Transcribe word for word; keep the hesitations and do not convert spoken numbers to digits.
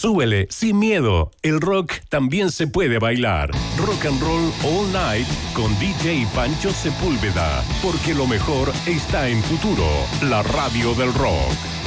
Súbele sin miedo. El rock también se puede bailar. Rock and Roll All Night con D J Pancho Sepúlveda. Porque lo mejor está en Futuro, la radio del rock.